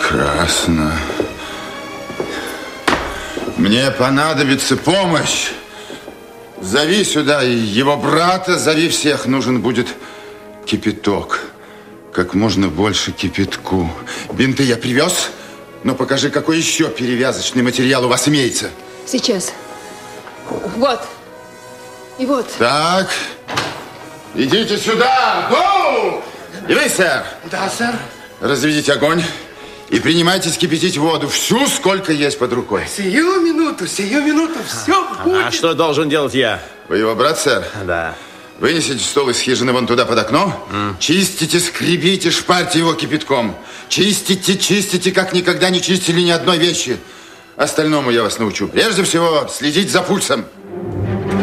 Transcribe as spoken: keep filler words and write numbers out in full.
Прекрасно. Мне понадобится помощь. Зови сюда и его брата, зови всех. Нужен будет кипяток. Как можно больше кипятку. Бинты я привез, но покажи, какой еще перевязочный материал у вас имеется. Сейчас. Вот. И вот. Так. Идите сюда. Гоу! И вы, сэр. Да, сэр. Разведите огонь и принимайтесь кипятить воду. Всю, сколько есть под рукой. Сию минуту, сию минуту. Все будет. А что должен делать я? Вы его брат, сэр? Да. Вынесите стол из хижины вон туда под окно. Mm. Чистите, скребите, шпарьте его кипятком. Чистите, чистите, как никогда не чистили ни одной вещи. Остальному я вас научу. Прежде всего, следить за пульсом.